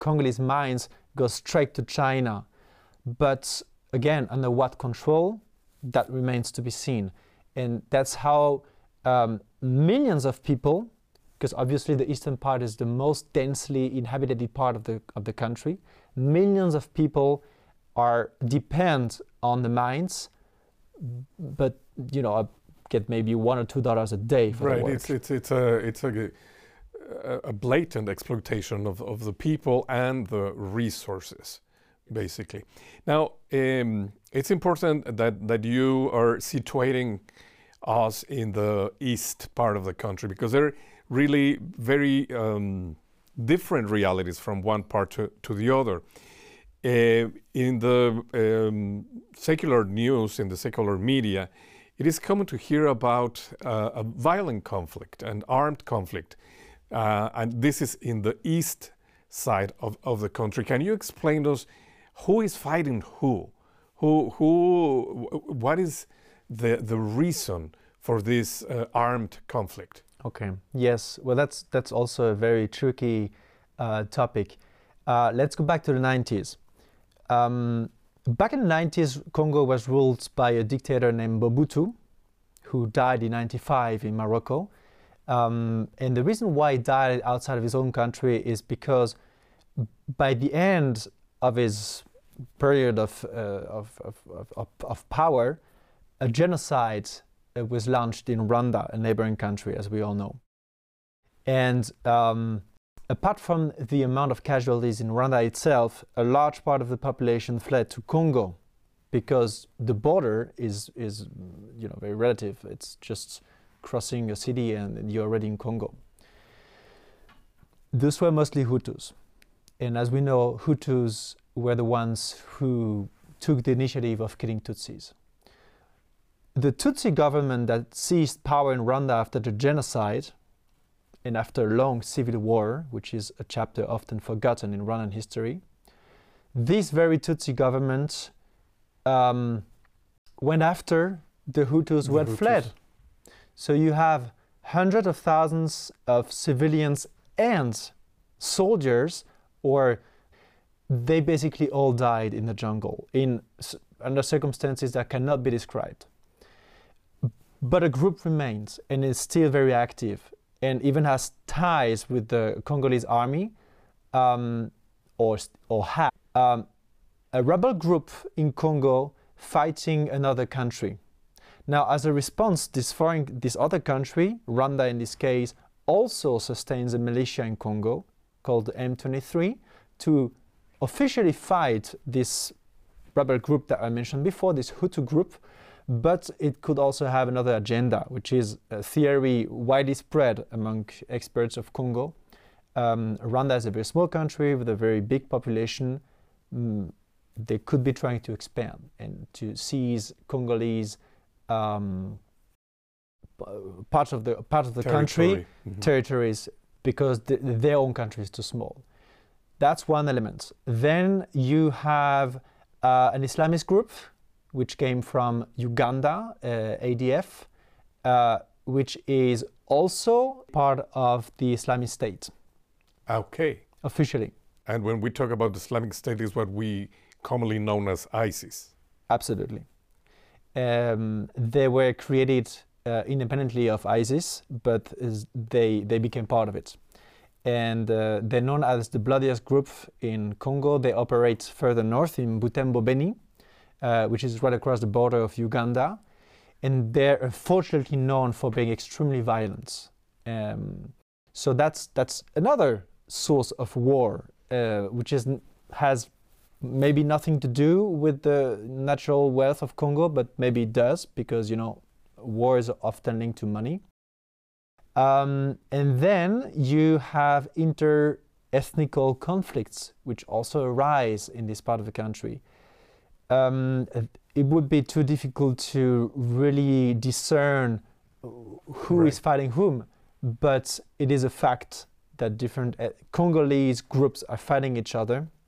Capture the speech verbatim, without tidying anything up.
Congolese mines go straight to China. But again, under what control? That remains to be seen. And that's how um, millions of people, because obviously the eastern part is the most densely inhabited part of the, of the country, millions of people are depend on the mines, but you know, get maybe one or two dollars a day for right. the work. It's it's it's a it's a, a blatant exploitation of of the people and the resources, basically. Now, um, it's important that that you are situating us in the east part of the country, because they're really very um, different realities from one part to, to the other. Uh, in the um, secular news, in the secular media, it is common to hear about uh, a violent conflict, an armed conflict, uh, and this is in the east side of, of the country. Can you explain to us who is fighting who? Who, who, what is the, the reason for this uh, armed conflict? Okay, yes, well that's, that's also a very tricky uh, topic. Uh, let's go back to the nineties. Um, back in the nineties, Congo was ruled by a dictator named Mobutu, who died in ninety-five in Morocco. Um, and the reason why he died outside of his own country is because by the end of his period of, uh, of, of, of, of power, a genocide uh, was launched in Rwanda, a neighboring country, as we all know. And um, apart from the amount of casualties in Rwanda itself, a large part of the population fled to Congo, because the border is, is you know, very relative. It's just crossing a city and you're already in Congo. Those were mostly Hutus. And as we know, Hutus were the ones who took the initiative of killing Tutsis. The Tutsi government that seized power in Rwanda after the genocide and after a long civil war, which is a chapter often forgotten in Rwandan history, this very Tutsi government um, went after the Hutus who had Hutus. fled. So you have hundreds of thousands of civilians and soldiers, or they basically all died in the jungle in under circumstances that cannot be described. But a group remains and is still very active, and even has ties with the Congolese army, um, or, or have um, a rebel group in Congo fighting another country. Now, as a response, this, foreign, this other country, Rwanda in this case, also sustains a militia in Congo called the M twenty-three to officially fight this rebel group that I mentioned before, this Hutu group, but it could also have another agenda, which is a theory widely spread among experts of Congo. Um, Rwanda is a very small country with a very big population. Mm, they could be trying to expand and to seize Congolese um, parts of the part of the Territory. country, Mm-hmm. territories, because the, their own country is too small. That's one element. Then you have uh, an Islamist group, which came from Uganda, uh, A D F, uh, which is also part of the Islamic State. Okay. Officially. And when we talk about the Islamic State, is what we commonly known as ISIS. Absolutely. Um, they were created uh, independently of ISIS, but is they, they became part of it. And uh, they're known as the bloodiest group in Congo. They operate further north in Butembo, Beni, uh, which is right across the border of Uganda. And they're unfortunately known for being extremely violent. Um, so that's, that's another source of war, uh, which is, has maybe nothing to do with the natural wealth of Congo, but maybe it does, because, you know, war is often linked to money. Um, and then you have inter-ethnical conflicts, which also arise in this part of the country. Um, it would be too difficult to really discern who Right. is fighting whom, but it is a fact that different uh, Congolese groups are fighting each other.